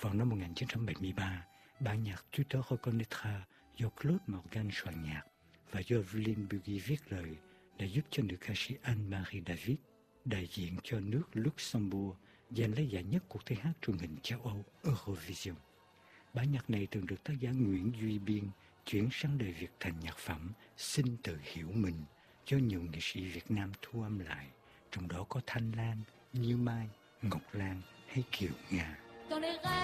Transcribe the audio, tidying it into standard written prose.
Vào năm 1973, bản nhạc Tu te reconnaîtras do Claude Morgan soạn nhạc và do Evelyn Buggy viết lời đã giúp cho nữ ca sĩ Anne-Marie David, đại diện cho nước Luxembourg, giành lấy giải nhất cuộc thi hát truyền hình châu Âu Eurovision. Bản nhạc này từng được tác giả Nguyễn Duy Biên chuyển sang đời Việt thành nhạc phẩm Xin Tự Hiểu Mình do nhiều nghệ sĩ Việt Nam thu âm lại, trong đó có Thanh Lan, Như Mai, Ngọc Lan hay Kiều Nga.